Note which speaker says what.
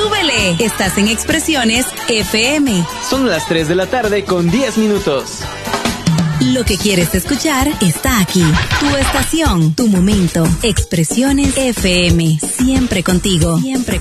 Speaker 1: súbele. Estás en Expresiones FM.
Speaker 2: Son las 3 de la tarde con 10 minutos.
Speaker 1: Lo que quieres escuchar está aquí. Tu estación, tu momento. Expresiones FM. Siempre contigo. Siempre